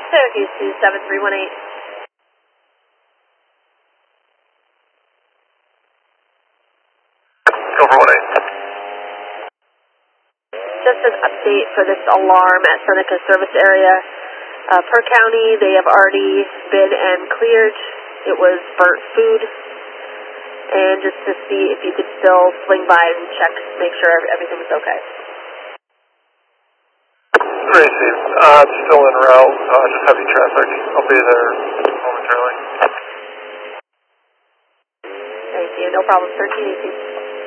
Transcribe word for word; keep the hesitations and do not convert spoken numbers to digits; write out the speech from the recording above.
Syracuse two seven three one eight. Over one eight. Just an update for this alarm at Seneca service area. Uh, per county, they have already been and cleared. It was burnt food. And just to see if you could still swing by and check, make sure everything was okay. Gracie, uh, it's still en route, uh, just heavy traffic. I'll be there momentarily. Thank you, no problem. thirteen eighteen.